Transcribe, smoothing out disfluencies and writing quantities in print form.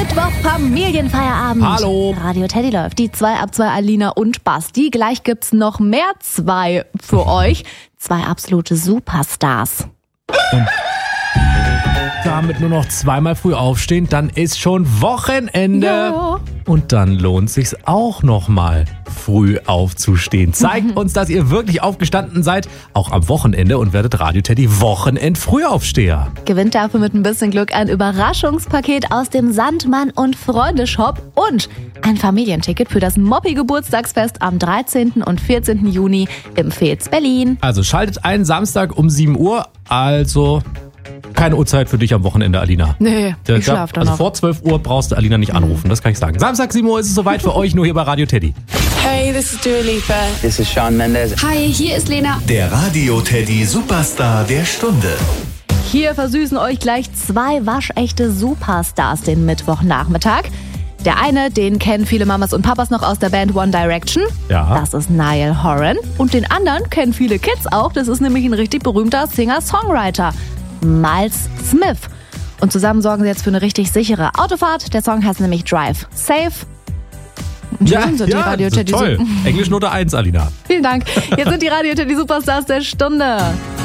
Mittwoch, Familienfeierabend. Hallo. Radio Teddy läuft. Die 2 ab 2 Alina und Basti. Gleich gibt's noch mehr 2 für euch. 2 absolute Superstars. Und damit nur noch zweimal früh aufstehen, dann ist schon Wochenende. Ja. Und dann lohnt sich's auch nochmal, früh aufzustehen. Zeigt uns, dass ihr wirklich aufgestanden seid, auch am Wochenende, und werdet Radio Teddy Wochenend-Frühaufsteher. Gewinnt dafür mit ein bisschen Glück ein Überraschungspaket aus dem Sandmann und Freunde-Shop und ein Familienticket für das Moppi-Geburtstagsfest am 13. und 14. Juni im Veets Berlin. Also schaltet ein, Samstag um 7 Uhr, also keine Uhrzeit für dich am Wochenende, Alina. Nee, ich schlaf dann Also noch. vor 12 Uhr brauchst du Alina nicht anrufen, das kann ich sagen. Samstag 7 Uhr ist es soweit für euch, nur hier bei Radio Teddy. Hey, this is Dua Lipa. This is Shawn Mendes. Hi, hier ist Lena. Der Radio Teddy Superstar der Stunde. Hier versüßen euch gleich 2 waschechte Superstars den Mittwochnachmittag. Der eine, den kennen viele Mamas und Papas noch aus der Band One Direction. Ja. Das ist Niall Horan. Und den anderen kennen viele Kids auch. Das ist nämlich ein richtig berühmter Singer-Songwriter, Miles Smith. Und zusammen sorgen sie jetzt für eine richtig sichere Autofahrt. Der Song heißt nämlich Drive Safe. Und hier sind die Radio Teddy toll. Englisch Note 1, Alina. Vielen Dank. Jetzt sind die Radio Teddy Superstars der Stunde.